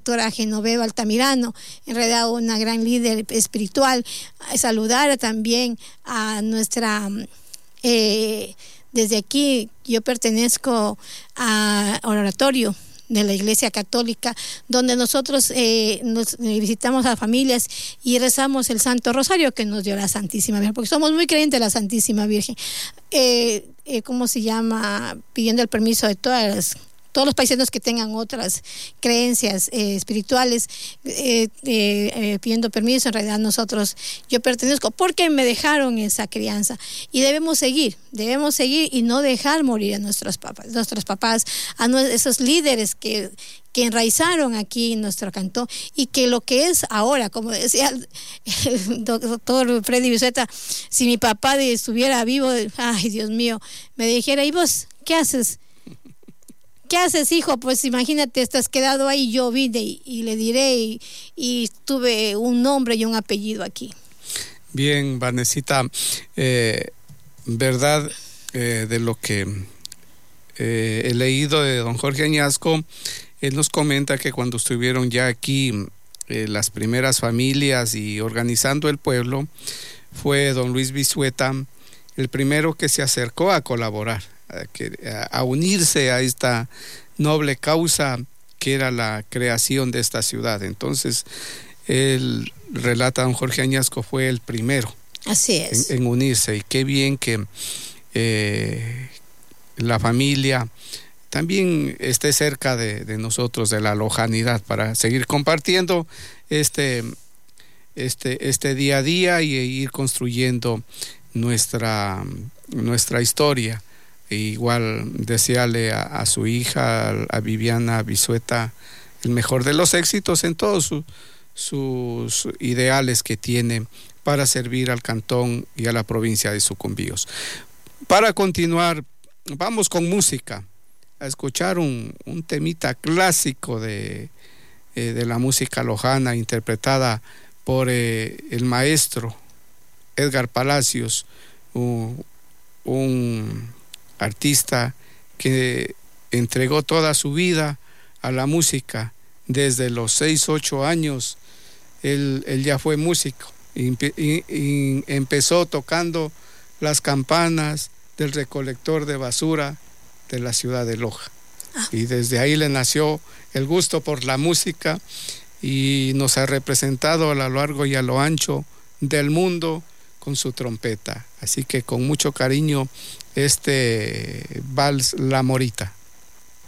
doctora Genoveva Altamirano, en realidad una gran líder espiritual. Saludar también a nuestra... desde aquí yo pertenezco al oratorio de la Iglesia Católica, donde nosotros nos visitamos a familias y rezamos el Santo Rosario que nos dio la Santísima Virgen, porque somos muy creyentes de la Santísima Virgen. ¿Cómo se llama? Pidiendo el permiso de todos los paisanos que tengan otras creencias espirituales, pidiendo permiso. En realidad yo pertenezco porque me dejaron esa crianza, y debemos seguir y no dejar morir a nuestros papás, a esos líderes que enraizaron aquí en nuestro cantón, y que lo que es ahora, como decía el doctor Freddy Vizueta, si mi papá estuviera vivo, ay Dios mío, me dijera: ¿y vos qué haces? ¿Qué haces, hijo? Pues imagínate, estás quedado ahí. Yo vine y le diré, y tuve un nombre y un apellido aquí. Bien, Vanesita, verdad, de lo que he leído de don Jorge Añasco, él nos comenta que cuando estuvieron ya aquí las primeras familias y organizando el pueblo, fue don Luis Vizueta el primero que se acercó a colaborar, a unirse a esta noble causa que era la creación de esta ciudad. Entonces, él relata, don Jorge Añasco fue el primero. Así es. En unirse, y qué bien que la familia también esté cerca de nosotros, de la lojanidad, para seguir compartiendo este día a día y ir construyendo nuestra historia. E igual desearle a su hija, a Viviana Vizueta, el mejor de los éxitos en todos sus ideales que tiene para servir al cantón y a la provincia de Sucumbíos. Para continuar, vamos con música, a escuchar un temita clásico de la música lojana, interpretada por el maestro Edgar Palacios, un artista que entregó toda su vida a la música. Desde los 6, 8 años él ya fue músico, y empezó tocando las campanas del recolector de basura de la ciudad de Loja, y desde ahí le nació el gusto por la música, y nos ha representado a lo largo y a lo ancho del mundo con su trompeta. Así que con mucho cariño, este vals La Morita.